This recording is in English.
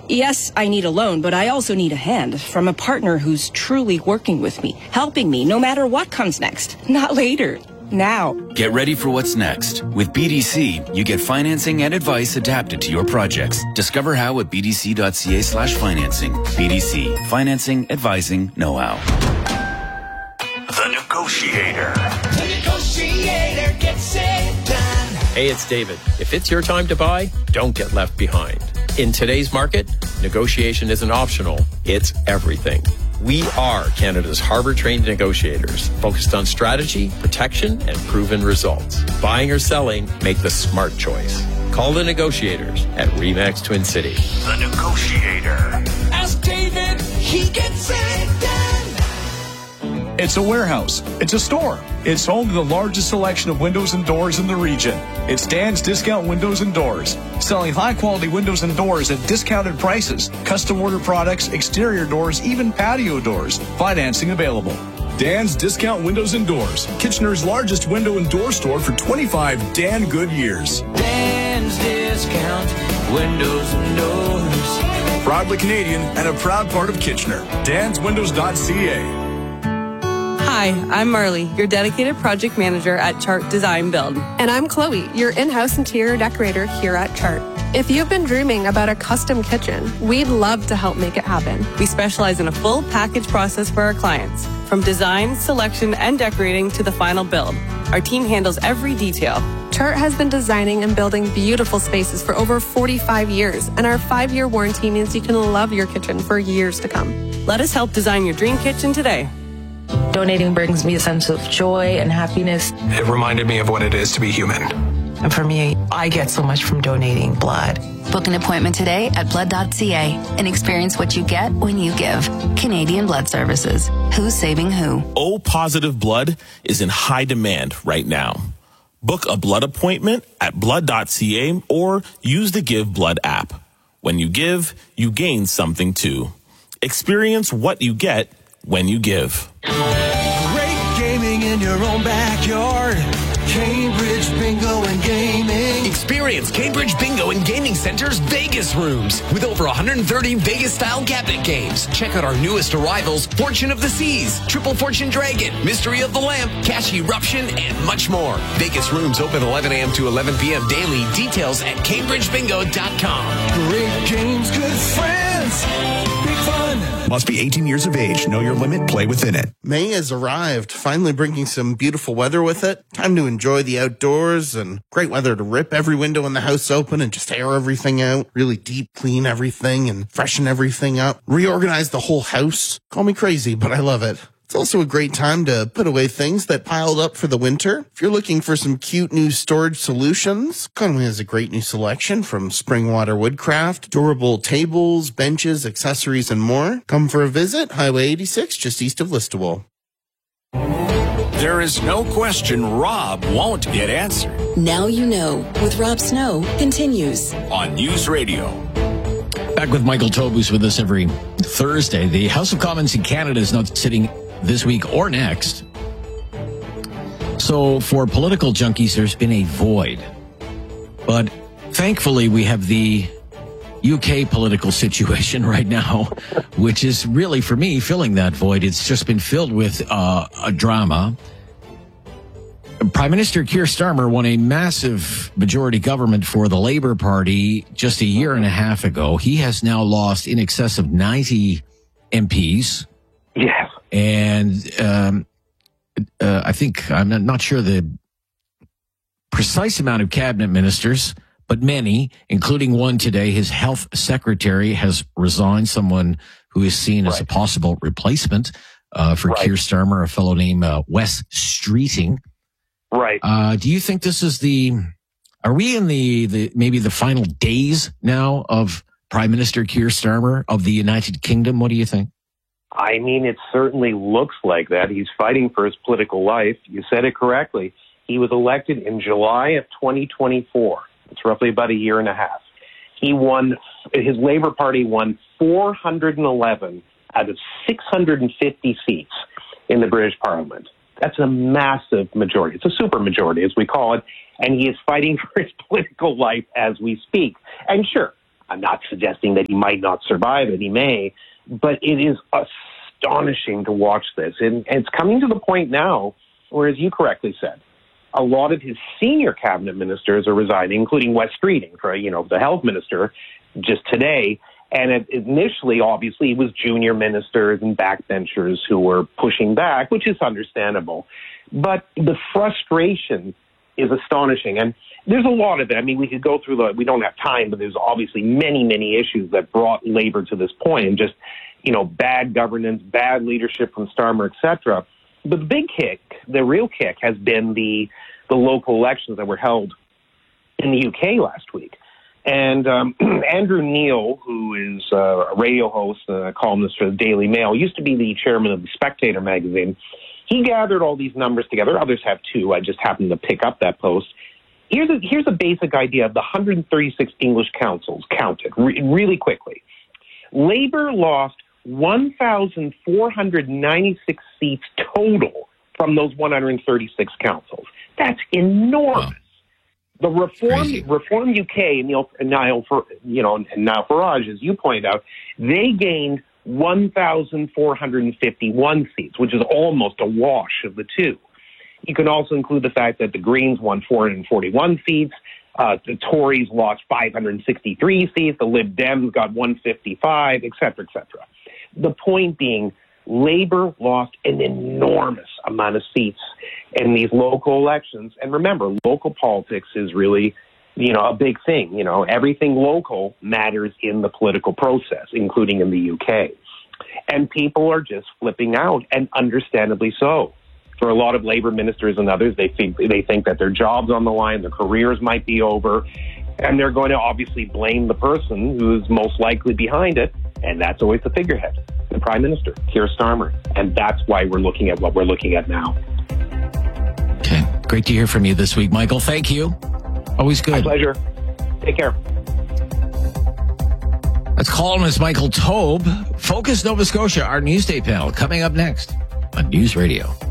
Yes, I need a loan, but I also need a hand from a partner who's truly working with me, helping me no matter what comes next. Not later. Now. Get ready for what's next. With BDC, you get financing and advice adapted to your projects. Discover how at bdc.ca/financing. BDC. Financing, advising, know-how. The Negotiator. The Negotiator gets it done. Hey, it's David. If it's your time to buy, don't get left behind. In today's market, negotiation isn't optional. It's everything. We are Canada's Harvard-trained negotiators, focused on strategy, protection, and proven results. Buying or selling, make the smart choice. Call the negotiators at RE/MAX Twin City. The Negotiator. Ask David, he gets it done. It's a warehouse. It's a store. It's home to the largest selection of windows and doors in the region. It's Dan's Discount Windows and Doors, selling high-quality windows and doors at discounted prices, custom order products, exterior doors, even patio doors. Financing available. Dan's Discount Windows and Doors, Kitchener's largest window and door store for 25 Dan good years. Dan's Discount Windows and Doors. Proudly Canadian and a proud part of Kitchener. DansWindows.ca. Hi, I'm Marley, your dedicated project manager at Chart Design Build. And I'm Chloe, your in-house interior decorator here at Chart. If you've been dreaming about a custom kitchen, we'd love to help make it happen. We specialize in a full package process for our clients, from design, selection, and decorating to the final build. Our team handles every detail. Chart has been designing and building beautiful spaces for over 45 years, and our 5-year warranty means you can love your kitchen for years to come. Let us help design your dream kitchen today. Donating brings me a sense of joy and happiness. It reminded me of what it is to be human. And for me, I get so much from donating blood. Book an appointment today at blood.ca and experience what you get when you give. Canadian Blood Services. Who's saving who? O-positive blood is in high demand right now. Book a blood appointment at blood.ca or use the Give Blood app. When you give, you gain something too. Experience what you get when you give. Great gaming in your own backyard. Cambridge Bingo and Gaming. Experience Cambridge Bingo and Gaming Center's Vegas rooms with over 130 Vegas-style cabinet games. Check out our newest arrivals, Fortune of the Seas, Triple Fortune Dragon, Mystery of the Lamp, Cash Eruption, and much more. Vegas rooms open 11 a.m. to 11 p.m. daily. Details at CambridgeBingo.com. Great games, good friends. Big fun. Must be 18 years of age. Know your limit. Play within it. May has arrived, finally bringing some beautiful weather with it. Time to enjoy the outdoors and great weather to rip every window in the house open and just air everything out. Really deep clean everything and freshen everything up. Reorganize the whole house. Call me crazy, but I love it. It's also a great time to put away things that piled up for the winter. If you're looking for some cute new storage solutions, Conway has a great new selection from Springwater Woodcraft, durable tables, benches, accessories, and more. Come for a visit, Highway 86, just east of Listowel. There is no question Rob won't get answered. Now you know with Rob Snow continues on News Radio. Back with Michael Taube, who's with us every Thursday. The House of Commons in Canada is not sitting this week or next. So for political junkies, there's been a void. But thankfully, we have the UK political situation right now, which is really, for me, filling that void. It's just been filled with a drama. Prime Minister Keir Starmer won a massive majority government for the Labour Party just a year and a half ago. He has now lost in excess of 90 MPs. Yes. And I think, I'm not sure the precise amount of cabinet ministers, but many, including one today. His health secretary has resigned, someone who is seen as a possible replacement for Keir Starmer, a fellow named Wes Streeting. Right. Do you think this is are we in the maybe the final days now of Prime Minister Keir Starmer of the United Kingdom? What do you think? I mean, it certainly looks like that. He's fighting for his political life. You said it correctly. He was elected in July of 2024. It's roughly about a year and a half. His Labour Party won 411 out of 650 seats in the British Parliament. That's a massive majority. It's a super majority, as we call it. And he is fighting for his political life as we speak. And sure, I'm not suggesting that he might not survive it. He may. But it is astonishing to watch this. And it's coming to the point now where, as you correctly said, a lot of his senior cabinet ministers are resigning, including Wes Streeting, for, the health minister, just today. And initially, obviously, it was junior ministers and backbenchers who were pushing back, which is understandable. But the frustration is astonishing. And there's a lot of it. I mean, we could go through we don't have time, but there's obviously many, many issues that brought Labour to this point, and just, bad governance, bad leadership from Starmer, et cetera. But the big kick, the real kick, has been the local elections that were held in the UK last week. And Andrew Neil, who is a radio host and a columnist for the Daily Mail, used to be the chairman of the Spectator magazine. He gathered all these numbers together. Others have too. I just happened to pick up that post. Here's a basic idea of the 136 English councils counted really quickly. Labour lost 1,496 seats total from those 136 councils. That's enormous. Wow. The Reform UK and Niall Farage, as you point out, they gained 1,451 seats, which is almost a wash of the two. You can also include the fact that the Greens won 441 seats, the Tories lost 563 seats, the Lib Dems got 155, et cetera, et cetera. The point being, Labour lost an enormous amount of seats in these local elections. And remember, local politics is really, a big thing. Everything local matters in the political process, including in the UK. And people are just flipping out, and understandably so. For a lot of Labour ministers and others, they think that their job's on the line, their careers might be over, and they're going to obviously blame the person who's most likely behind it, and that's always the figurehead, the Prime Minister, Keir Starmer. And that's why we're looking at what we're looking at now. Okay. Great to hear from you this week, Michael. Thank you. Always good. My pleasure. Take care. That's columnist Michael Taube. Focus Nova Scotia, our Newsday panel, coming up next on News Radio.